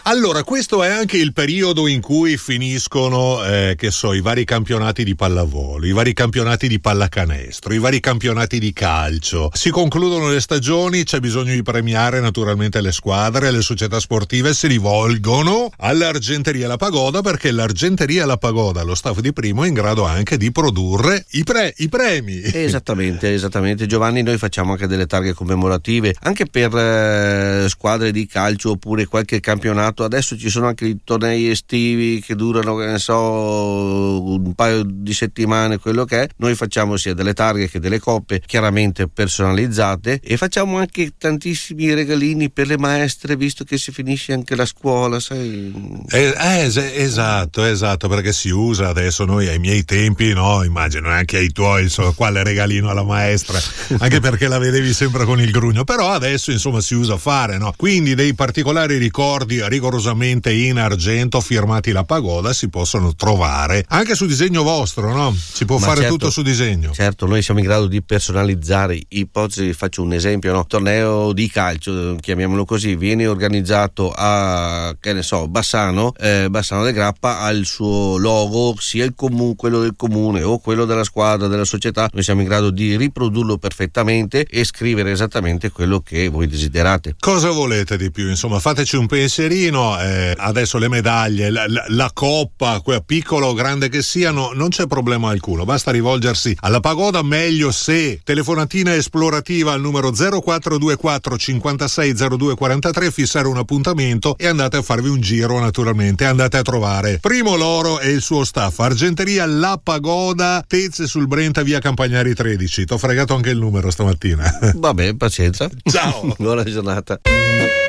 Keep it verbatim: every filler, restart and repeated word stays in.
Allora, questo è anche il periodo in cui finiscono, eh, che so, i vari campionati di pallavolo, i vari campionati di pallacanestro, i vari campionati di calcio. Si concludono le stagioni, c'è bisogno di premiare naturalmente le squadre, le società sportive si rivolgono all'Argenteria La Pagoda, perché l'Argenteria La Pagoda, lo staff di Primo, è in grado anche di produrre i, pre- i premi. Esattamente, esattamente Giovanni, noi facciamo anche delle targhe commemorative anche per eh, squadre di calcio oppure qualche campionato. Adesso ci sono anche i tornei estivi che durano, che ne so, un paio di settimane, quello che è. Noi facciamo sia delle targhe che delle coppe, chiaramente personalizzate, e facciamo anche tantissimi regalini per le maestre, visto che si finisce anche la scuola, sai. Eh, eh, esatto, esatto, perché si usa adesso. Noi ai miei tempi, no, immagino anche ai tuoi, insomma, quale regalino alla maestra, anche perché la vedevi sempre con il grugno, però adesso insomma si usa fare, no? Quindi dei particolari ricordi rigorosamente in argento firmati La Pagoda si possono trovare anche su disegno vostro, no? Si può Ma fare certo, tutto su disegno. Certo, noi siamo in grado di personalizzare. Ipotesi, faccio un esempio, no? Torneo di calcio, chiamiamolo così, viene organizzato a, che ne so, Bassano, eh, Bassano del Grappa ha il suo logo, sia il comune, quello del comune o quello della squadra, della società. Noi siamo in grado di riprodurlo perfettamente e scrivere esattamente quello che voi desiderate. Cosa volete di più? Insomma, fateci un pensierino. Eh, adesso le medaglie, la, la, la coppa, quella piccola o grande che siano, non c'è problema alcuno. Basta rivolgersi alla Pagoda, meglio se telefonatina esplorativa al numero zero quattro due quattro cinquantasei zero due quarantatré, fissare un appuntamento e andate a farvi un giro, naturalmente. Andate a trovare Primo Loro e il suo staff. Argenteria La Pagoda, Tezze sul Brenta, via Campagnari tredici. T'ho fregato anche il numero stamattina. Vabbè, pazienza. Ciao. Buona giornata.